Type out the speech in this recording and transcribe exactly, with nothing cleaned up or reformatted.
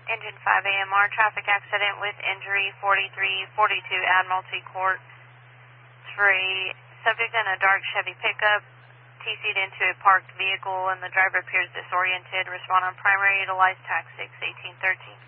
Engine five A M R, traffic accident with injury, forty-three forty-two Admiralty Court. three, subject in a dark Chevy pickup, T C'd into a parked vehicle and the driver appears disoriented. Respond on primary, utilize tax six eighteen thirteen.